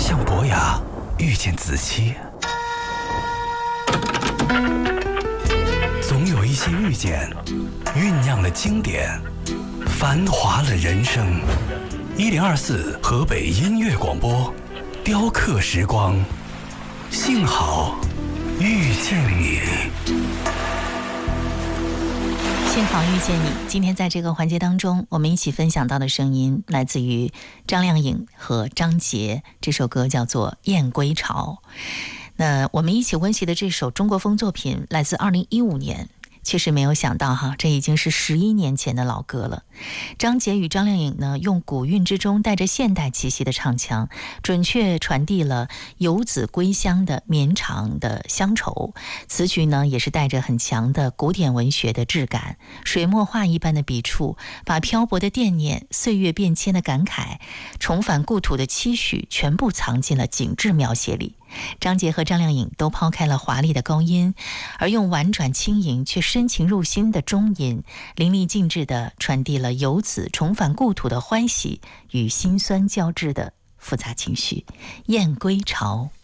向伯雅遇见子期，总有一些遇见酝酿了经典，繁华了人生。1024河北音乐广播，雕刻时光，幸好遇见你。 幸好遇见你。今天在这个环节当中，我们一起分享到的声音来自于张靓颖和张杰，这首歌叫做《燕归巢》。那我们一起温习的这首中国风作品来自2015年，其实没有想到哈，这已经是11年前的老歌了。张杰与张靓颖呢，用古韵之中带着现代气息的唱腔，准确传递了游子归乡的绵长的乡愁。词曲呢，也是带着很强的古典文学的质感，水墨画一般的笔触，把漂泊的惦念、岁月变迁的感慨、重返故土的期许，全部藏进了景致描写里。张杰和张靓颖都抛开了华丽的高音，而用婉转轻盈却深情入心的中音，淋漓尽致地传递了游子重返故土的欢喜与辛酸交织的复杂情绪。燕归巢。